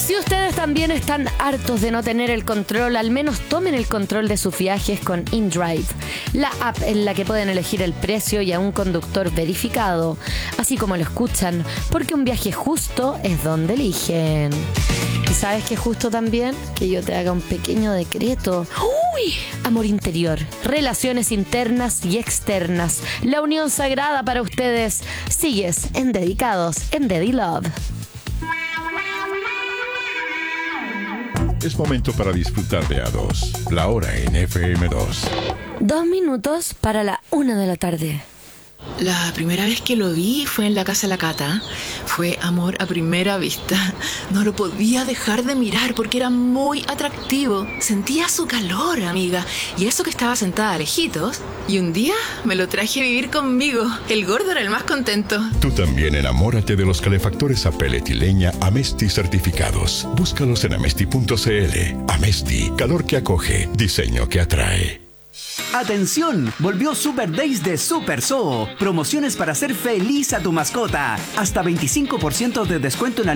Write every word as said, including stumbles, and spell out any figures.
Si ustedes también están hartos de no tener el control, al menos tomen el control de sus viajes con InDrive, la app en la que pueden elegir el precio y a un conductor verificado, así como lo escuchan, porque un viaje justo es donde eligen. ¿Y sabes qué es justo también? Que yo te haga un pequeño decreto. ¡Uy! Amor interior, relaciones internas y externas, la unión sagrada para ustedes. Sigues en Dedicados en Dedi Love. Es momento para disfrutar de A dos, la hora en F M dos. Dos minutos para la una de la tarde. La primera vez que lo vi fue en la casa de la Cata. Fue amor a primera vista. No lo podía dejar de mirar porque era muy atractivo. Sentía su calor, amiga. Y eso que estaba sentada lejitos. Y un día me lo traje a vivir conmigo. El gordo era el más contento. Tú también enamórate de los calefactores a pellet y leña Amesti certificados. Búscalos en amesti punto c l. Amesti, calor que acoge, diseño que atrae. ¡Atención! Volvió Super Days de Super Zoo. Promociones para hacer feliz a tu mascota. Hasta veinticinco por ciento de descuento en